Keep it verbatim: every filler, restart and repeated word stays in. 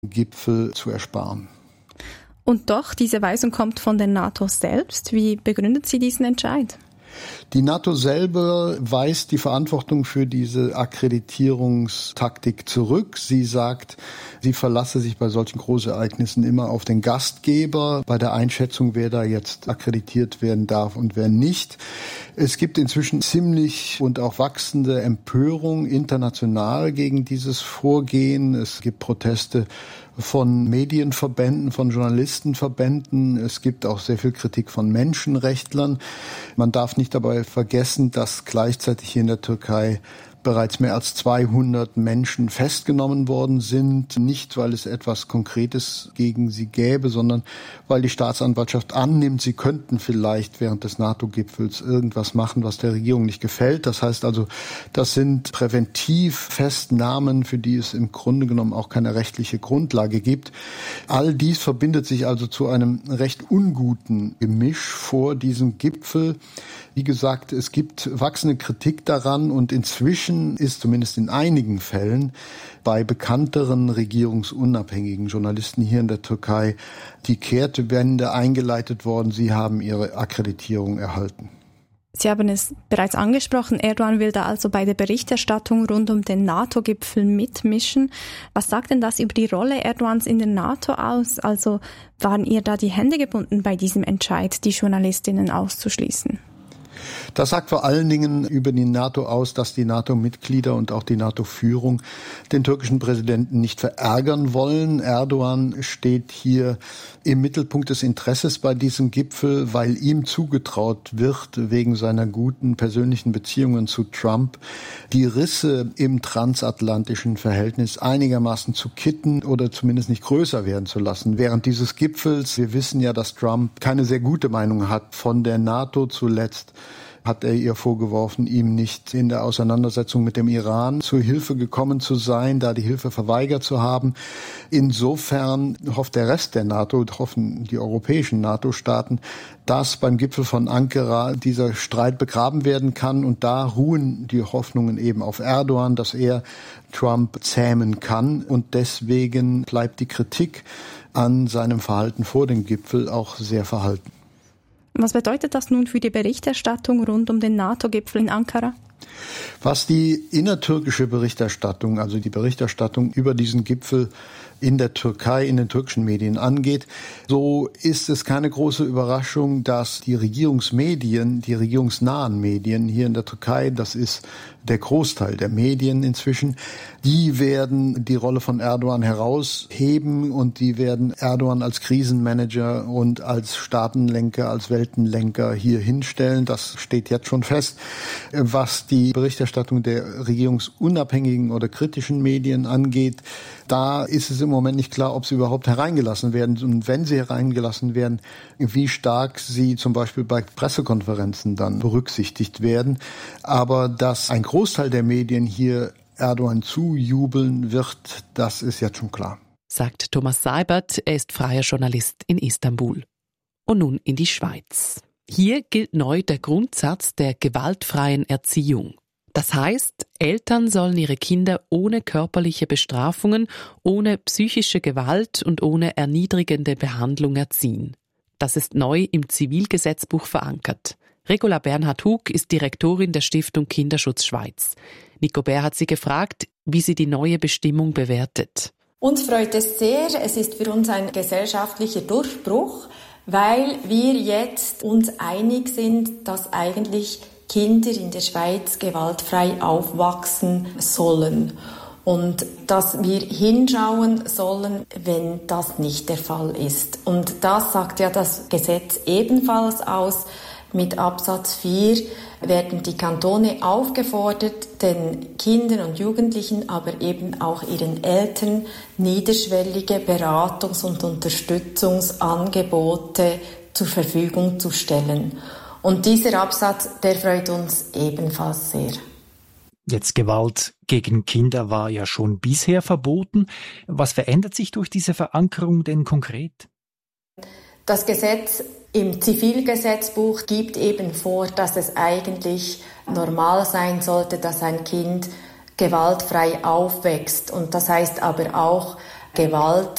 Gipfel zu ersparen. Und doch, diese Weisung kommt von der NATO selbst. Wie begründet sie diesen Entscheid? Die NATO selber weist die Verantwortung für diese Akkreditierungstaktik zurück. Sie sagt, sie verlasse sich bei solchen Großereignissen immer auf den Gastgeber bei der Einschätzung, wer da jetzt akkreditiert werden darf und wer nicht. Es gibt inzwischen ziemlich und auch wachsende Empörung international gegen dieses Vorgehen. Es gibt Proteste von Medienverbänden, von Journalistenverbänden. Es gibt auch sehr viel Kritik von Menschenrechtlern. Man darf nicht dabei vergessen, dass gleichzeitig hier in der Türkei bereits mehr als zweihundert Menschen festgenommen worden sind. Nicht, weil es etwas Konkretes gegen sie gäbe, sondern weil die Staatsanwaltschaft annimmt, sie könnten vielleicht während des NATO-Gipfels irgendwas machen, was der Regierung nicht gefällt. Das heißt also, das sind Präventivfestnahmen, für die es im Grunde genommen auch keine rechtliche Grundlage gibt. All dies verbindet sich also zu einem recht unguten Gemisch vor diesem Gipfel. Wie gesagt, es gibt wachsende Kritik daran und inzwischen ist zumindest in einigen Fällen bei bekannteren regierungsunabhängigen Journalisten hier in der Türkei die Kehrtwende eingeleitet worden. Sie haben ihre Akkreditierung erhalten. Sie haben es bereits angesprochen, Erdogan will da also bei der Berichterstattung rund um den NATO-Gipfel mitmischen. Was sagt denn das über die Rolle Erdogans in der NATO aus? Also waren ihr da die Hände gebunden bei diesem Entscheid, die Journalistinnen auszuschließen? Das sagt vor allen Dingen über die NATO aus, dass die NATO-Mitglieder und auch die NATO-Führung den türkischen Präsidenten nicht verärgern wollen. Erdogan steht hier im Mittelpunkt des Interesses bei diesem Gipfel, weil ihm zugetraut wird, wegen seiner guten persönlichen Beziehungen zu Trump, die Risse im transatlantischen Verhältnis einigermaßen zu kitten oder zumindest nicht größer werden zu lassen. Während dieses Gipfels, wir wissen ja, dass Trump keine sehr gute Meinung hat von der NATO zuletzt, hat er ihr vorgeworfen, ihm nicht in der Auseinandersetzung mit dem Iran zur Hilfe gekommen zu sein, da die Hilfe verweigert zu haben. Insofern hofft der Rest der NATO, hoffen die europäischen NATO-Staaten, dass beim Gipfel von Ankara dieser Streit begraben werden kann. Und da ruhen die Hoffnungen eben auf Erdogan, dass er Trump zähmen kann. Und deswegen bleibt die Kritik an seinem Verhalten vor dem Gipfel auch sehr verhalten. Was bedeutet das nun für die Berichterstattung rund um den NATO-Gipfel in Ankara? Was die innertürkische Berichterstattung, also die Berichterstattung über diesen Gipfel in der Türkei, in den türkischen Medien angeht, so ist es keine große Überraschung, dass die Regierungsmedien, die regierungsnahen Medien hier in der Türkei, das ist der Großteil der Medien inzwischen, die werden die Rolle von Erdogan herausheben und die werden Erdogan als Krisenmanager und als Staatenlenker, als Weltenlenker hier hinstellen. Das steht jetzt schon fest. Was die Berichterstattung der regierungsunabhängigen oder kritischen Medien angeht, da ist es im Moment nicht klar, ob sie überhaupt hereingelassen werden. Und wenn sie hereingelassen werden, wie stark sie zum Beispiel bei Pressekonferenzen dann berücksichtigt werden. Aber dass ein Großteil der Medien hier Erdogan zujubeln wird, das ist jetzt schon klar. Sagt Thomas Seibert, er ist freier Journalist in Istanbul. Und nun in die Schweiz. Hier gilt neu der Grundsatz der gewaltfreien Erziehung. Das heißt, Eltern sollen ihre Kinder ohne körperliche Bestrafungen, ohne psychische Gewalt und ohne erniedrigende Behandlung erziehen. Das ist neu im Zivilgesetzbuch verankert. Regula Bernhard-Hug ist Direktorin der Stiftung Kinderschutz Schweiz. Nico Bär hat sie gefragt, wie sie die neue Bestimmung bewertet. Uns freut es sehr. Es ist für uns ein gesellschaftlicher Durchbruch, weil wir jetzt uns einig sind, dass eigentlich Kinder in der Schweiz gewaltfrei aufwachsen sollen und dass wir hinschauen sollen, wenn das nicht der Fall ist. Und das sagt ja das Gesetz ebenfalls aus. Mit Absatz vier werden die Kantone aufgefordert, den Kindern und Jugendlichen, aber eben auch ihren Eltern niederschwellige Beratungs- und Unterstützungsangebote zur Verfügung zu stellen. Und dieser Absatz, der freut uns ebenfalls sehr. Jetzt Gewalt gegen Kinder war ja schon bisher verboten. Was verändert sich durch diese Verankerung denn konkret? Das Gesetz im Zivilgesetzbuch gibt eben vor, dass es eigentlich normal sein sollte, dass ein Kind gewaltfrei aufwächst. Und das heißt aber auch, Gewalt